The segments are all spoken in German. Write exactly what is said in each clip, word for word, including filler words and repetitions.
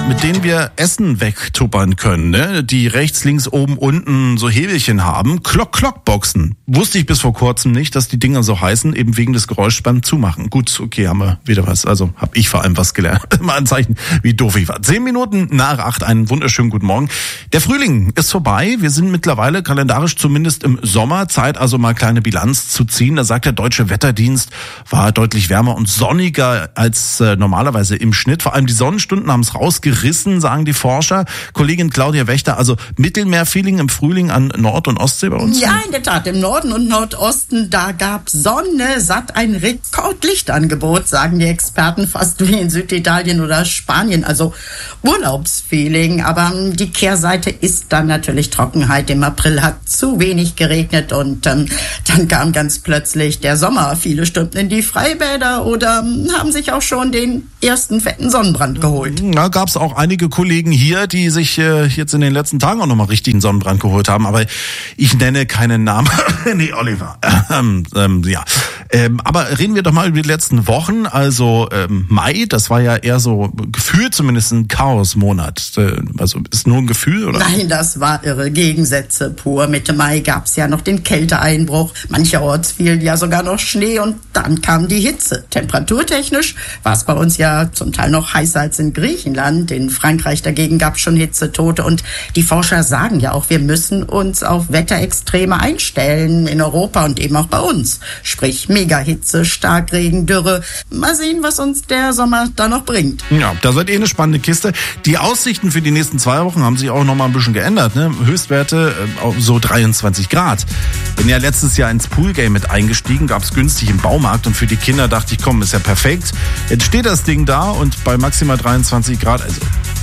mit denen wir Essen wegtuppern können, ne? Die rechts, links, oben, unten so Hebelchen haben. Klock-Klock-Boxen. Wusste ich bis vor kurzem nicht, dass die Dinger so heißen, eben wegen des Geräuschs beim Zumachen. Gut, okay, haben wir wieder was. Also habe ich vor allem was gelernt. Mal ein Zeichen, wie doof ich war. Zehn Minuten nach acht, einen wunderschönen guten Morgen. Der Frühling ist vorbei. Wir sind mittlerweile kalendarisch zumindest im Sommer. Zeit also mal kleine Bilanz zu ziehen. Da sagt der Deutsche Wetterdienst, war deutlich wärmer und sonniger als äh, normalerweise im Schnitt. Vor allem die Sonnenstunden haben es rausgerissen, sagen die Forscher. Kollegin Claudia Wächter, also Mittelmeer-Feeling im Frühling an Nord- und Ostsee bei uns? Ja, in der Tat. Im Norden und Nordosten, da gab Sonne satt ein Rekordlichtangebot, sagen die Experten, fast wie in Süditalien oder Spanien. Also Urlaubsfeeling. Aber die Kehrseite ist dann natürlich Trockenheit. Im April hat zu wenig geregnet und ähm, dann kam ganz plötzlich der Sommer. Viele stürmten in die Freibäder oder ähm, haben sich auch schon den ersten fetten Sonnenbrand geholt. Da gab es auch einige Kollegen hier, die sich äh, jetzt in den letzten Tagen auch nochmal richtigen Sonnenbrand geholt haben. Aber ich nenne keinen Namen. Nee, Oliver. Ähm, ähm, ja. Ähm, aber reden wir doch mal über die letzten Wochen. Also ähm, Mai, das war ja eher so gefühlt zumindest ein Chaosmonat. Äh, also ist nur ein Gefühl, oder? Nein, das war irre. Gegensätze pur. Mitte Mai gab es ja noch den Kälteeinbruch. Mancherorts fiel ja sogar noch Schnee und dann kam die Hitze. Temperaturtechnisch war es bei uns ja zum Teil noch heißer als in Griechenland. In Frankreich dagegen gab es schon Hitzetote und die Forscher sagen ja auch, wir müssen uns auf Wetterextreme einstellen in Europa und eben auch bei uns. Sprich Megahitze, Starkregen, Dürre. Mal sehen, was uns der Sommer da noch bringt. Ja, da seid eh eine spannende Kiste. Die Aussichten für die nächsten zwei Wochen haben sich auch noch mal ein bisschen geändert, ne? Höchstwerte äh, so dreiundzwanzig Grad. Bin ja letztes Jahr ins Poolgame mit eingestiegen, gab's günstig im Baumarkt und für die Kinder dachte ich, komm, ist ja perfekt. Jetzt steht das Ding da und bei maximal dreiundzwanzig Grad, also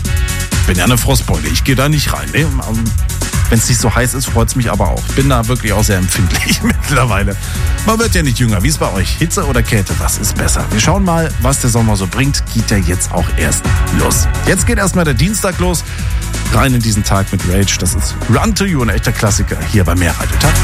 bin ja eine Frostbeule, ich gehe da nicht rein. Ne? Wenn es nicht so heiß ist, freut's mich aber auch. Bin da wirklich auch sehr empfindlich mittlerweile. Man wird ja nicht jünger. Wie ist bei euch? Hitze oder Kälte? Was ist besser? Wir schauen mal, was der Sommer so bringt. Geht ja jetzt auch erst los. Jetzt geht erstmal der Dienstag los. Rein in diesen Tag mit Rage. Das ist Run to You, ein echter Klassiker hier bei Mehr Radio.